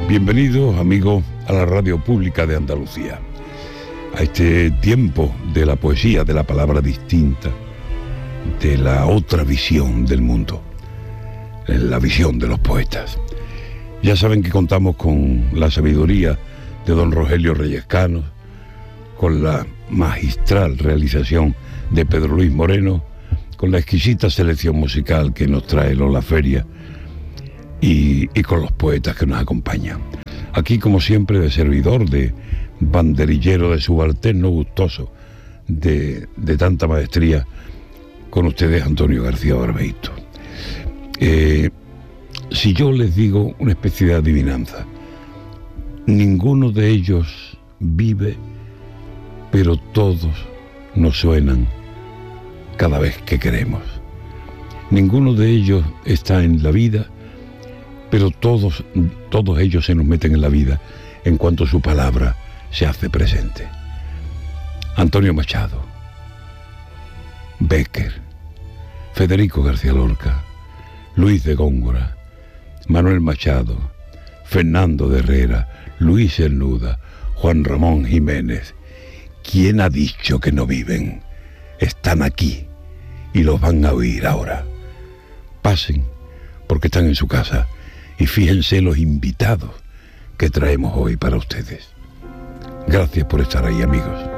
Bienvenidos, amigos, a la Radio Pública de Andalucía, a este tiempo de la poesía, de la palabra distinta, de la otra visión del mundo, la visión de los poetas. Ya saben que contamos con la sabiduría de don Rogelio Reyes Cano, con la magistral realización de Pedro Luis Moreno, con la exquisita selección musical que nos trae Lola Feria y con los poetas que nos acompañan. Aquí, como siempre, de servidor, de banderillero, de subalterno gustoso, de tanta maestría, con ustedes Antonio García Barbeito. Si yo les digo una especie de adivinanza, ninguno de ellos vive, pero todos nos suenan cada vez que queremos. Ninguno de ellos está en la vida, pero todos ellos se nos meten en la vida en cuanto su palabra se hace presente. Antonio Machado, Bécquer, Federico García Lorca, Luis de Góngora, Manuel Machado, Fernando de Herrera, Luis Cernuda, Juan Ramón Jiménez. ¿Quién ha dicho que no viven? Están aquí y los van a oír ahora. Pasen, porque están en su casa, y fíjense los invitados que traemos hoy para ustedes. Gracias por estar ahí, amigos.